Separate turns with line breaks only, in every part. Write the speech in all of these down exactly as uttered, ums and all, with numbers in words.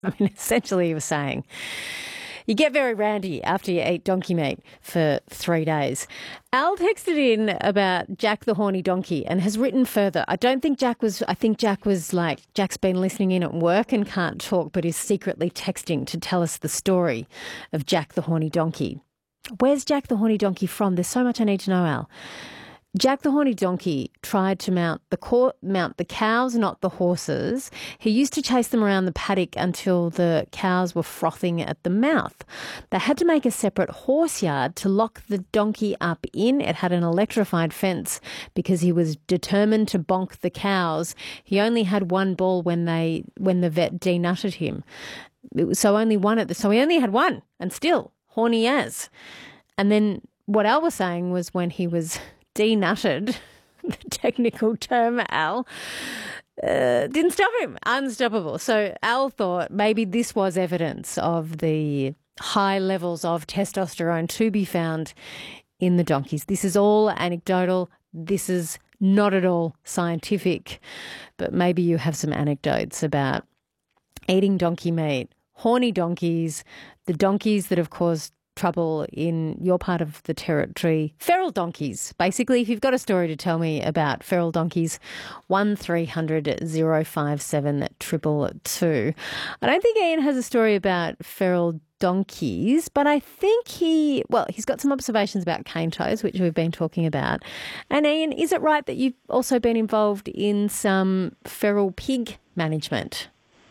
I mean, essentially he was saying, you get very randy after you eat donkey meat for three days. Al texted in about Jack the horny donkey and has written further. I don't think Jack was, I think Jack was like, Jack's been listening in at work and can't talk, but is secretly texting to tell us the story of Jack the horny donkey. Where's Jack the horny donkey from? There's so much I need to know, Al. Jack the horny donkey tried to mount the cor- mount the cows, not the horses. He used to chase them around the paddock until the cows were frothing at the mouth. They had to make a separate horse yard to lock the donkey up in. It had an electrified fence because he was determined to bonk the cows. He only had one ball when they when the vet denutted him. It was, so only one at the so he only had one, and still horny as. And then what Al was saying was when he was denutted, the technical term, Al, uh, didn't stop him. Unstoppable. So Al thought maybe this was evidence of the high levels of testosterone to be found in the donkeys. This is all anecdotal. This is not at all scientific, but maybe you have some anecdotes about eating donkey meat, horny donkeys, the donkeys that have caused trouble in your part of the territory. Feral donkeys. Basically, if you've got a story to tell me about feral donkeys, one three hundred oh five seven two two two. I don't think Ian has a story about feral donkeys, but I think he, well, he's got some observations about cane toads, which we've been talking about. And Ian, is it right that you've also been involved in some feral pig management?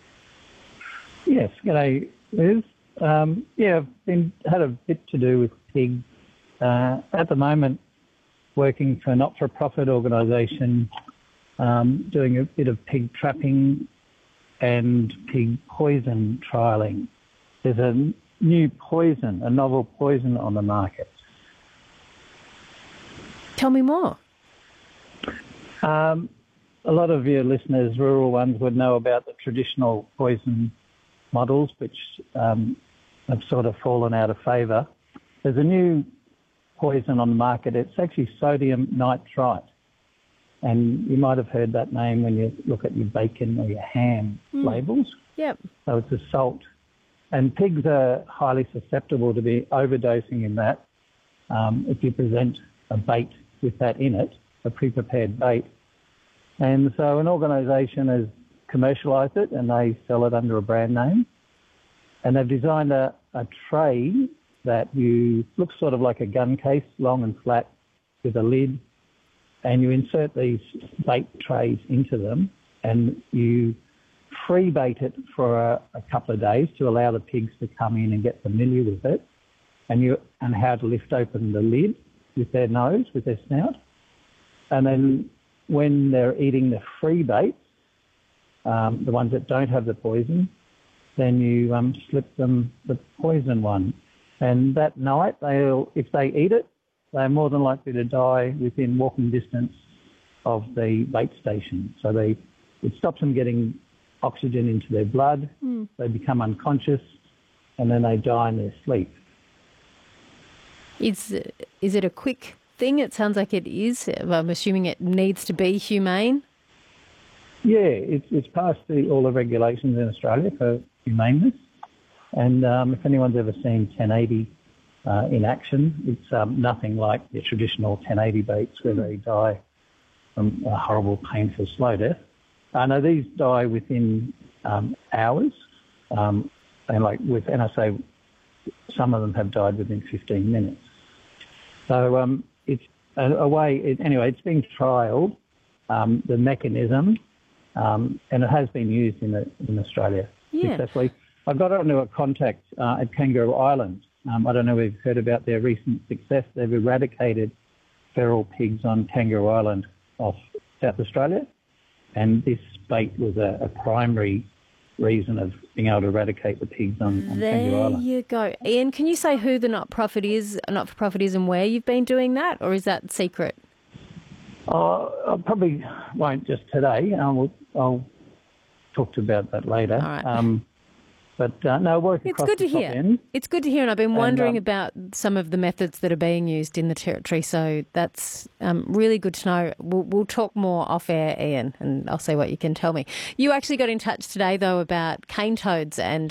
Yes, g'day, Liz. Um, yeah, I've been, had a bit to do with pigs. Uh, at the moment, working for a not-for-profit organisation, um, doing a bit of pig trapping and pig poison trialling. There's a new poison, a novel poison on the market.
Tell me more.
Um, a lot of your listeners, rural ones, would know about the traditional poison models, which um, have sort of fallen out of favour. There's a new poison on the market. It's actually sodium nitrite. And you might have heard that name when you look at your bacon or your ham mm. labels.
Yep.
So it's a salt. And pigs are highly susceptible to be overdosing in that. Um, if you present a bait with that in it, a pre-prepared bait. And so an organisation has commercialised it and they sell it under a brand name. And they've designed a, a tray that you looks sort of like a gun case, long and flat, with a lid, and you insert these bait trays into them, and you free bait it for a, a couple of days to allow the pigs to come in and get familiar with it, and you and how to lift open the lid with their nose, with their snout, and then when they're eating the free baits, um, the ones that don't have the poison, then you um, slip them the poison one. And that night, they'll, if they eat it, they're more than likely to die within walking distance of the bait station. So they it stops them getting oxygen into their blood, mm. they become unconscious, and then they die in their sleep.
Is, is it a quick thing? It sounds like it is. I'm assuming it needs to be humane.
Yeah, it's, it's passed the, all the regulations in Australia for humaneness. And um, if anyone's ever seen ten eighty uh, in action, it's um, nothing like the traditional ten eighty baits where they die from a horrible, painful, slow death. Uh, no, these die within um, hours. Um, and like with, and I say some of them have died within fifteen minutes. So um, it's a, a way, it, anyway, it's being trialled, um, the mechanism, um, and it has been used in, the, in Australia
yeah.
successfully. I got onto a contact uh, at Kangaroo Island. Um, I don't know if you've heard about their recent success. They've eradicated feral pigs on Kangaroo Island off South Australia. And this bait was a, a primary reason of being able to eradicate the pigs on, on Kangaroo Island.
There you go. Ian, can you say who the not-profit is, not-for-profit is and where you've been doing that, or is that secret?
Uh, I probably won't just today. I'll, I'll talk to you about that later.
All right.
Um, But uh, no, work
It's
across
good
the
to
top
hear.
end.
It's good to hear, and I've been wondering
um,
about some of the methods that are being used in the Territory, so that's um, really good to know. We'll, we'll talk more off air, Ian, and I'll see what you can tell me. You actually got in touch today, though, about cane toads and